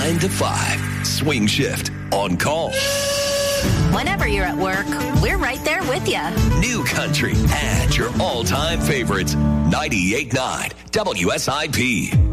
9 to 5. Swing Shift on call. Whenever you're at work, we're right there with you. New country and your all-time favorites. 98.9 WSIP.